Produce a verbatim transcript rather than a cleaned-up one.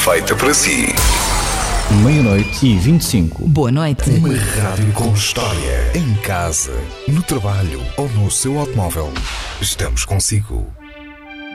feita para si. Meia-noite e vinte e cinco. Boa noite. Uma rádio com história. Em casa, no trabalho ou no seu automóvel. Estamos consigo.